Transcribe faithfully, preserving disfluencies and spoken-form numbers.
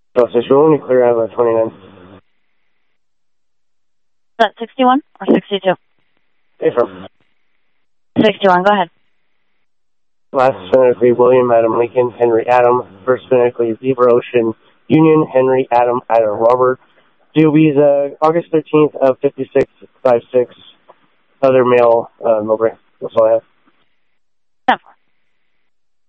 So sixty-one, you clear out of twenty-nine. Is that sixty-one or sixty-two? Affirm. sixty-one, go ahead. Last phonetically, William Adam Lincoln, Henry Adam. First phonetically, Zebra Ocean Union, Henry Adam, Adam Robert. D O B's uh, August thirteenth of fifty-six, five six. Other male, uh, Mowbray. That's all I have.